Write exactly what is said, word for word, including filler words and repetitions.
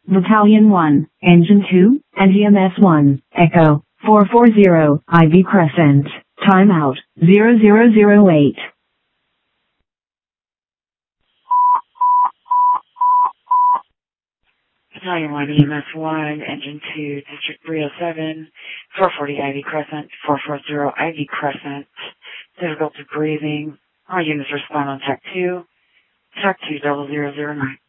Battalion one, Engine two, and E M S one, Echo, four four zero, Ivy Crescent. Timeout, zero zero zero eight. Battalion one, E M S one, Engine two, District three oh seven, four forty Ivy Crescent, four four zero Ivy Crescent. Difficulty breathing. All units respond on T A C two. T A C two double zero zero nine.